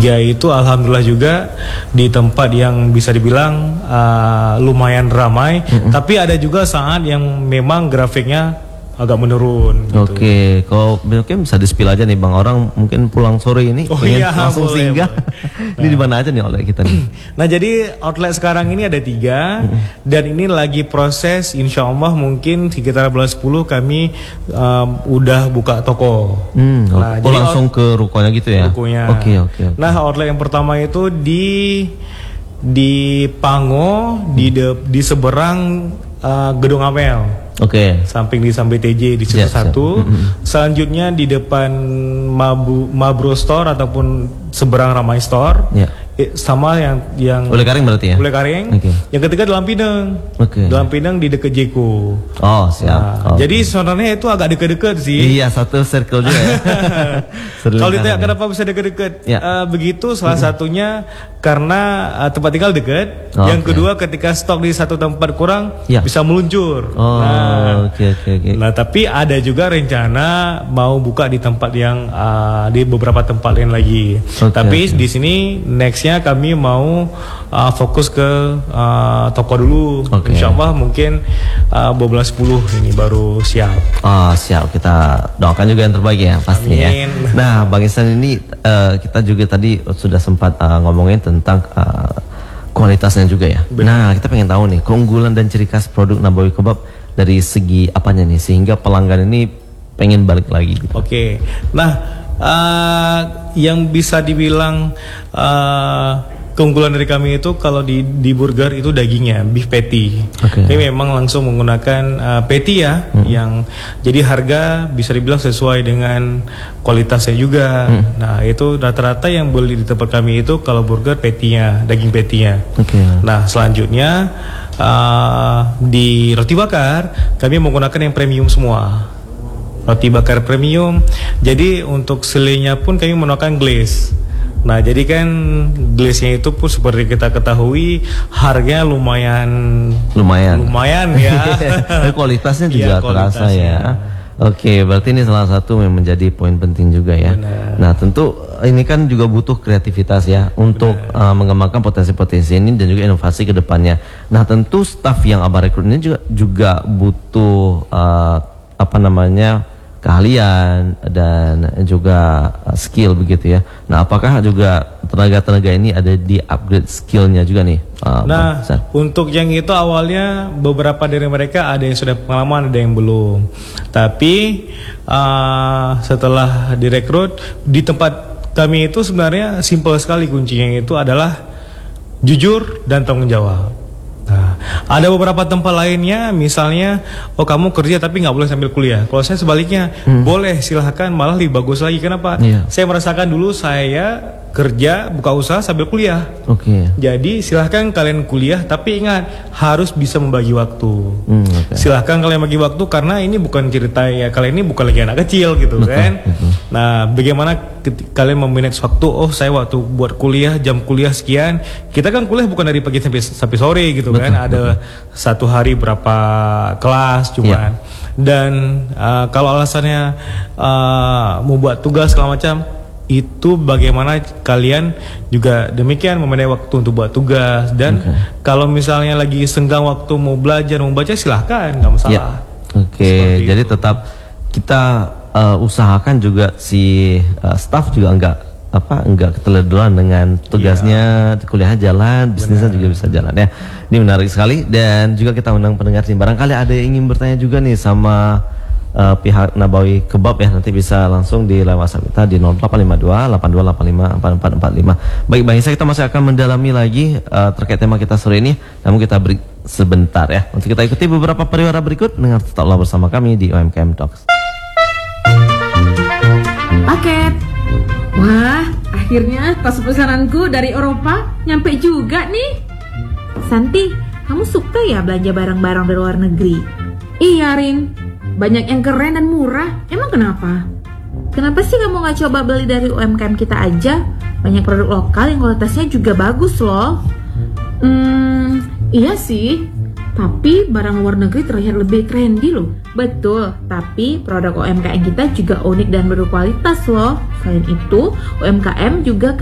Dia itu alhamdulillah juga di tempat yang bisa dibilang lumayan ramai, tapi ada juga saat yang memang grafiknya agak menurun gitu. Oke, kalau mungkin bisa di-spill aja nih Bang, orang mungkin pulang sore ini pengen langsung singgah. Ini di mana aja nih outlet kita nih? Nah, jadi outlet sekarang ini ada 3 dan ini lagi proses, insya Allah mungkin sekitar bulan 10 kami udah buka toko. Nah, jadi langsung ke rukonya gitu ya? Rukonya. Oke. Nah, outlet yang pertama itu di Pango, di seberang Gedung Amel. Oke. Samping di Sampai TJ di situ satu. Selanjutnya di depan Mabro Store ataupun seberang Ramai Store. Sama yang Ule Karing berarti ya? Ule Karing. Yang ketiga Dalam Pinang. Dalam Pinang di dekat Jeko. Oh, siap. Jadi sebenarnya itu agak dekat-dekat sih. Iya, satu circle juga ya. Kalau ditanya kenapa bisa dekat-dekat, begitu salah satunya karena tempat tinggal dekat. Yang kedua ketika stok di satu tempat kurang bisa meluncur. Nah, tapi ada juga rencana mau buka di tempat yang di beberapa tempat lain lagi. Tapi di sini nextnya kami mau fokus ke toko dulu. Insya Allah mungkin bulan 10 ini baru siap. Siap, kita doakan juga yang terbaik ya pasti. Amin. Ya. Nah, Bang Ihsan ini kita juga tadi sudah sempat ngomongin tentang kualitasnya juga ya. Nah, kita pengen tahu nih keunggulan dan ciri khas produk Nabawi Kebab dari segi apanya nih sehingga pelanggan ini pengen balik lagi gitu. Nah, yang bisa dibilang keunggulan dari kami itu kalau di burger itu dagingnya beef patty. Ini memang langsung menggunakan patty ya, yang jadi harga bisa dibilang sesuai dengan kualitasnya juga. Nah, itu rata-rata yang beli di tempat kami itu kalau burger patty-nya, daging patty-nya. Nah, selanjutnya di roti bakar kami menggunakan yang premium semua. Roti bakar premium. Jadi untuk selainya pun kami menggunakan glaze. Nah, jadi kan glaze-nya itu pun seperti kita ketahui harganya lumayan ya. Kualitasnya juga terasa ya. Oke, berarti ini salah satu yang menjadi poin penting juga ya. Nah, tentu ini kan juga butuh kreativitas ya untuk mengembangkan potensi-potensi ini dan juga inovasi ke depannya. Nah, tentu staf yang Abang rekrut ini juga butuh keahlian dan juga skill begitu ya. Nah, apakah juga tenaga-tenaga ini ada di upgrade skillnya juga nih? Untuk yang itu awalnya beberapa dari mereka ada yang sudah pengalaman, ada yang belum. Tapi setelah direkrut di tempat kami itu sebenarnya simpel sekali, kuncinya itu adalah jujur dan tanggung jawab. Nah, ada beberapa tempat lainnya misalnya kamu kerja tapi nggak boleh sambil kuliah. Kalau saya sebaliknya, boleh, silahkan, malah lebih bagus lagi. Kenapa? Saya merasakan dulu saya kerja buka usaha sambil kuliah. Jadi silahkan kalian kuliah, tapi ingat harus bisa membagi waktu. Silahkan kalian bagi waktu karena ini bukan cerita ya, kalian ini bukan lagi anak kecil gitu kan. Nah, bagaimana kalian memanage waktu? Saya waktu buat kuliah, jam kuliah sekian. Kita kan kuliah bukan dari pagi sampai sore gitu kan. Ada satu hari berapa kelas cuman. Dan kalau alasannya mau buat tugas segala macam, itu bagaimana kalian juga demikian memanage waktu untuk buat tugas. Dan kalau misalnya lagi senggang waktu mau belajar, mau baca, silahkan, nggak masalah. Jadi tetap kita usahakan juga si staff juga enggak keteledoran dengan tugasnya, kuliahnya jalan, bisnisnya juga bisa jalan ya. Ini menarik sekali. Dan juga kita undang pendengar sih, barangkali ada yang ingin bertanya juga nih sama pihak Nabawi Kebab ya, nanti bisa langsung di lewat WhatsApp kita di 0852 8285 4445. Baik, Bang Ihsan, kita masih akan mendalami lagi terkait tema kita sore ini, namun kita break sebentar ya. Untuk kita ikuti beberapa pariwara berikut, dengan tetaplah bersama kami di UMKM Talks. Paket. Wah, akhirnya tas pesananku dari Eropa nyampe juga nih. Santi, kamu suka ya belanja barang-barang dari luar negeri? Iya, Rin. Banyak yang keren dan murah. Emang kenapa? Kenapa sih kamu gak coba beli dari UMKM kita aja? Banyak produk lokal yang kualitasnya juga bagus loh. Iya sih. Tapi barang luar negeri terlihat lebih trendy loh. Betul, tapi produk UMKM kita juga unik dan berkualitas loh. Selain itu, UMKM juga